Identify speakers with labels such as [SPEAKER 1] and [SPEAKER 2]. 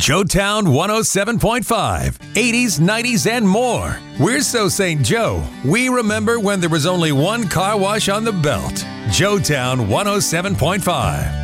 [SPEAKER 1] Joetown 107.5, 80s, 90s, and more. We're so St. Joe, we remember when there was only one car wash on the belt. Joetown 107.5.